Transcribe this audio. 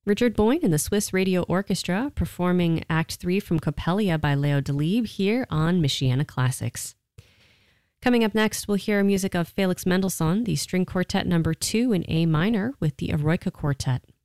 Richard Boyne and the Swiss Radio Orchestra performing Act 3 from Coppelia by Leo Delibes here on Michiana Classics. Coming up next, we'll hear music of Felix Mendelssohn, the String Quartet No. 2 in A minor with the Eroica Quartet.